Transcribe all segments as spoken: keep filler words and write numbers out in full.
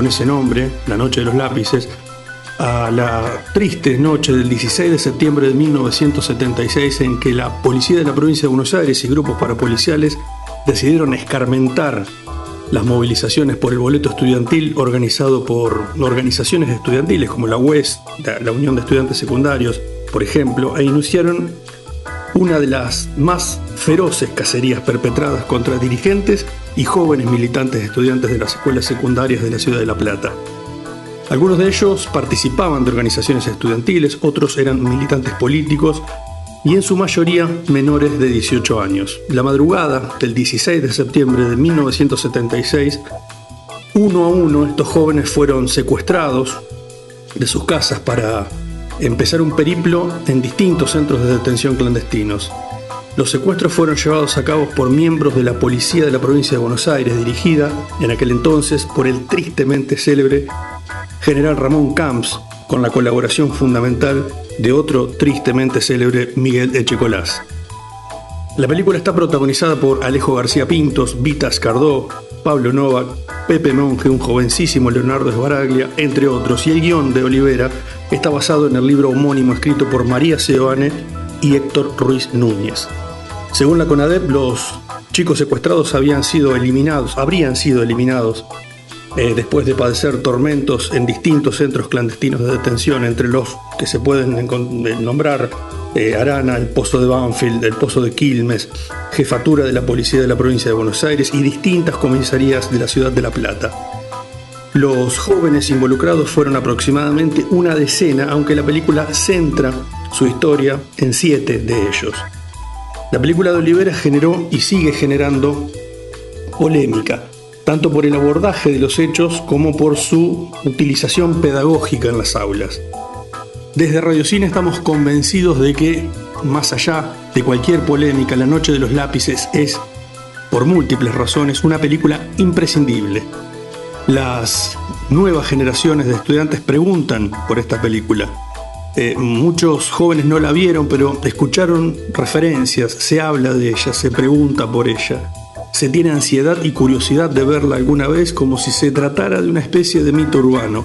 con ese nombre, La Noche de los Lápices, a la triste noche del dieciséis de septiembre de mil novecientos setenta y seis, en que la policía de la provincia de Buenos Aires y grupos parapoliciales decidieron escarmentar las movilizaciones por el boleto estudiantil organizado por organizaciones estudiantiles como la U E S, la Unión de Estudiantes Secundarios, por ejemplo, e iniciaron una de las más feroces cacerías perpetradas contra dirigentes y jóvenes militantes estudiantes de las escuelas secundarias de la ciudad de La Plata. Algunos de ellos participaban de organizaciones estudiantiles, otros eran militantes políticos y en su mayoría menores de dieciocho años. La madrugada del dieciséis de septiembre de mil novecientos setenta y seis, uno a uno estos jóvenes fueron secuestrados de sus casas para empezar un periplo en distintos centros de detención clandestinos. Los secuestros fueron llevados a cabo por miembros de la policía de la provincia de Buenos Aires, dirigida en aquel entonces por el tristemente célebre general Ramón Camps, con la colaboración fundamental de otro tristemente célebre Miguel Echecolás. La película está protagonizada por Alejo García Pintos, Vitas Cardó, Pablo Novak, Pepe Monge, un jovencísimo Leonardo Sbaraglia, entre otros, y el guión de Olivera está basado en el libro homónimo escrito por María Seoane y Héctor Ruiz Núñez. Según la CONADEP, los chicos secuestrados habían sido eliminados, habrían sido eliminados eh, después de padecer tormentos en distintos centros clandestinos de detención, entre los que se pueden nombrar eh, Arana, el Pozo de Banfield, el Pozo de Quilmes, Jefatura de la Policía de la Provincia de Buenos Aires y distintas comisarías de la ciudad de La Plata. Los jóvenes involucrados fueron aproximadamente una decena, aunque la película centra su historia en siete de ellos. La película de Olivera generó y sigue generando polémica, tanto por el abordaje de los hechos como por su utilización pedagógica en las aulas. Desde Radiocine estamos convencidos de que, más allá de cualquier polémica, La Noche de los Lápices es, por múltiples razones, una película imprescindible. Las nuevas generaciones de estudiantes preguntan por esta película. Eh, muchos jóvenes no la vieron, pero escucharon referencias, se habla de ella, se pregunta por ella. Se tiene ansiedad y curiosidad de verla alguna vez, como si se tratara de una especie de mito urbano.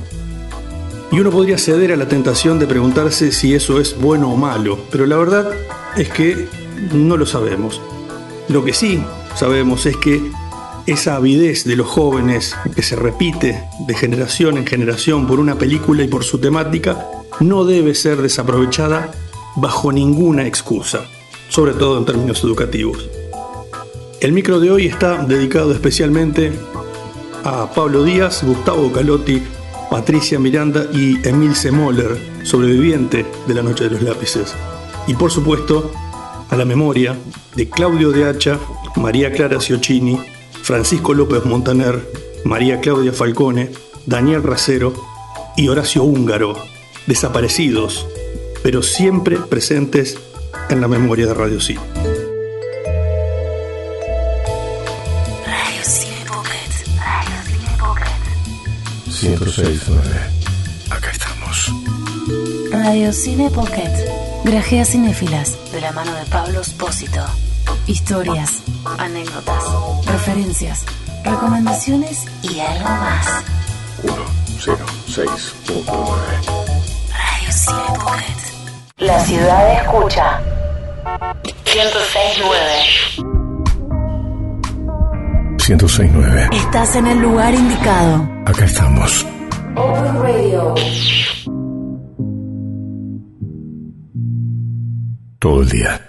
Y uno podría ceder a la tentación de preguntarse si eso es bueno o malo, pero la verdad es que no lo sabemos. Lo que sí sabemos es que esa avidez de los jóvenes que se repite de generación en generación por una película y por su temática no debe ser desaprovechada bajo ninguna excusa, sobre todo en términos educativos. El micro de hoy está dedicado especialmente a Pablo Díaz, Gustavo Calotti, Patricia Miranda y Emilce Moller, sobreviviente de La Noche de los Lápices. Y por supuesto, a la memoria de Claudio de Hacha, María Clara Ciocchini, Francisco López Montaner, María Claudia Falcone, Daniel Racero y Horacio Húngaro, desaparecidos, pero siempre presentes en la memoria de Radio Cine. Radio Cine Pocket. Radio Cine Pocket. ciento seis punto nueve. Acá estamos. Radio Cine Pocket. Grajeas cinéfilas de la mano de Pablo Espósito. Historias, anécdotas, referencias, recomendaciones y algo más. ciento seis punto nueve. Radio Cine Pocket. La ciudad escucha. ciento seis punto nueve. ciento seis punto nueve. Estás en el lugar indicado. Acá estamos. Open Radio. Todo el día.